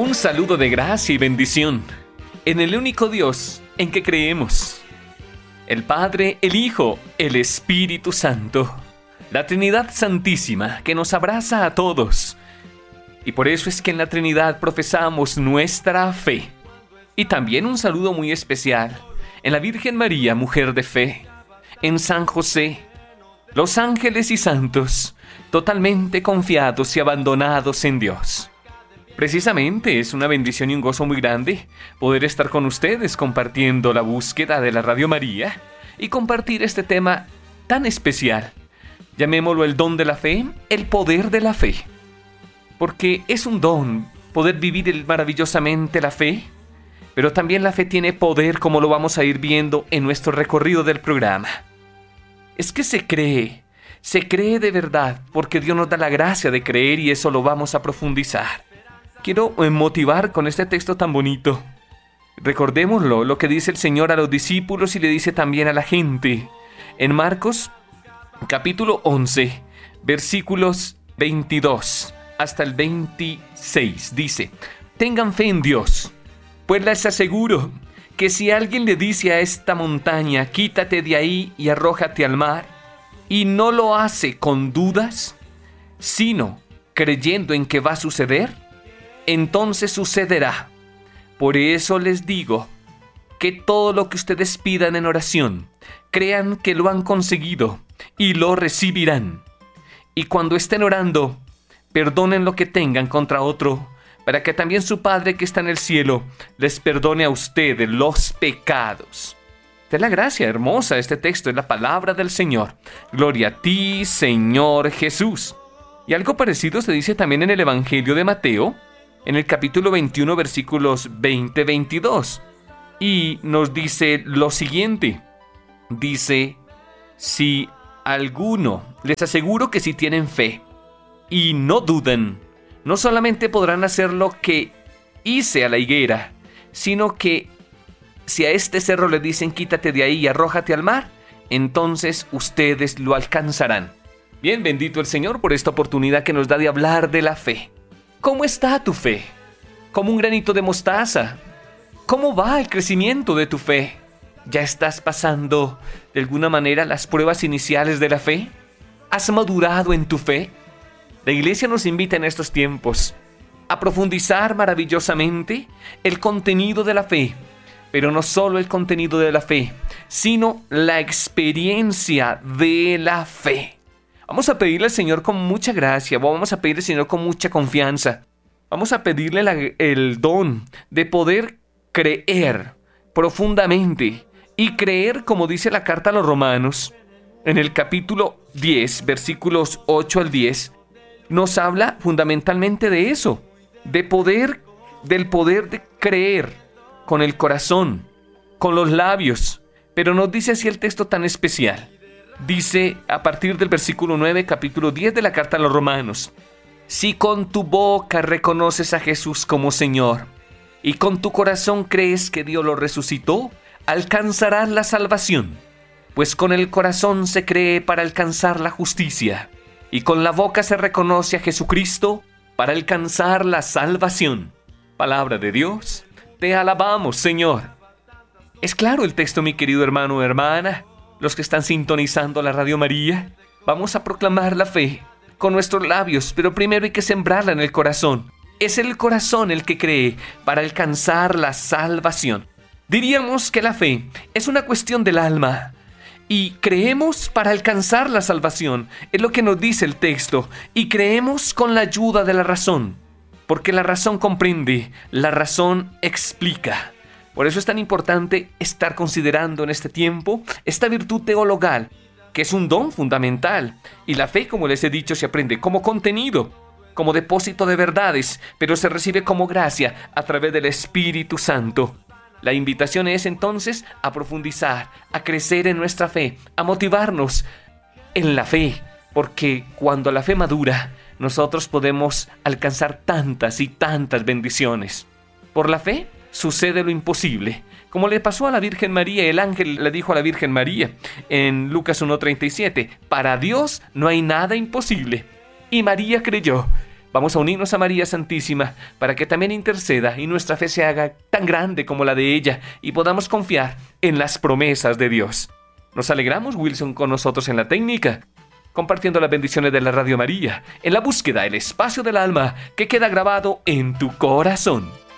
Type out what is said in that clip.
Un saludo de gracia y bendición en el único Dios en que creemos. El Padre, el Hijo, el Espíritu Santo. La Trinidad Santísima que nos abraza a todos. Y por eso es que en la Trinidad profesamos nuestra fe. Y también un saludo muy especial en la Virgen María, mujer de fe, en San José, los ángeles y santos, totalmente confiados y abandonados en Dios. Precisamente es una bendición y un gozo muy grande poder estar con ustedes compartiendo la búsqueda de la Radio María y compartir este tema tan especial. Llamémoslo el don de la fe, el poder de la fe. Porque es un don poder vivir maravillosamente la fe, pero también la fe tiene poder, como lo vamos a ir viendo en nuestro recorrido del programa. Es que se cree de verdad, porque Dios nos da la gracia de creer y eso lo vamos a profundizar. Quiero motivar con este texto tan bonito. Recordémoslo, lo que dice el Señor a los discípulos y le dice también a la gente. En Marcos, capítulo 11, versículos 22 hasta el 26, dice: tengan fe en Dios, pues les aseguro que si alguien le dice a esta montaña, quítate de ahí y arrójate al mar, y no lo hace con dudas, sino creyendo en que va a suceder, entonces sucederá. Por eso les digo que todo lo que ustedes pidan en oración, crean que lo han conseguido y lo recibirán. Y cuando estén orando, perdonen lo que tengan contra otro, para que también su Padre que está en el cielo les perdone a ustedes los pecados. De la gracia hermosa, este texto es la palabra del Señor. Gloria a ti, Señor Jesús. Y algo parecido se dice también en el Evangelio de Mateo, en el capítulo 21, versículos 20-22. Y nos dice lo siguiente. Dice: si alguno, les aseguro que si tienen fe y no dudan, no solamente podrán hacer lo que hice a la higuera, sino que si a este cerro le dicen quítate de ahí y arrójate al mar, entonces ustedes lo alcanzarán. Bien, bendito el Señor por esta oportunidad que nos da de hablar de la fe. ¿Cómo está tu fe? ¿Como un granito de mostaza? ¿Cómo va el crecimiento de tu fe? ¿Ya estás pasando de alguna manera las pruebas iniciales de la fe? ¿Has madurado en tu fe? La Iglesia nos invita en estos tiempos a profundizar maravillosamente el contenido de la fe, pero no solo el contenido de la fe, sino la experiencia de la fe. Vamos a pedirle al Señor con mucha gracia, vamos a pedirle al Señor con mucha confianza. Vamos a pedirle el don de poder creer profundamente y creer, como dice la carta a los Romanos, en el capítulo 10, versículos 8 al 10, nos habla fundamentalmente de eso, del poder de creer con el corazón, con los labios, pero nos dice así el texto tan especial. Dice a partir del versículo 9, capítulo 10 de la carta a los Romanos: si con tu boca reconoces a Jesús como Señor y con tu corazón crees que Dios lo resucitó, alcanzarás la salvación. Pues con el corazón se cree para alcanzar la justicia y con la boca se reconoce a Jesucristo para alcanzar la salvación. Palabra de Dios, te alabamos, Señor. Es claro el texto, mi querido hermano o hermana. Los que están sintonizando la Radio María, vamos a proclamar la fe con nuestros labios, pero primero hay que sembrarla en el corazón. Es el corazón el que cree para alcanzar la salvación. Diríamos que la fe es una cuestión del alma y creemos para alcanzar la salvación. Es lo que nos dice el texto, y creemos con la ayuda de la razón, porque la razón comprende, la razón explica. Por eso es tan importante estar considerando en este tiempo esta virtud teologal, que es un don fundamental. Y la fe, como les he dicho, se aprende como contenido, como depósito de verdades, pero se recibe como gracia a través del Espíritu Santo. La invitación es entonces a profundizar, a crecer en nuestra fe, a motivarnos en la fe, porque cuando la fe madura, nosotros podemos alcanzar tantas y tantas bendiciones. Por la fe sucede lo imposible, como le pasó a la Virgen María. El ángel le dijo a la Virgen María en Lucas 1:37: para Dios no hay nada imposible. Y María creyó, Vamos a unirnos a María Santísima para que también interceda y nuestra fe se haga tan grande como la de ella y podamos confiar en las promesas de Dios. Nos alegramos, Wilson, con nosotros en la técnica, compartiendo las bendiciones de la Radio María, en la búsqueda, el espacio del alma que queda grabado en tu corazón.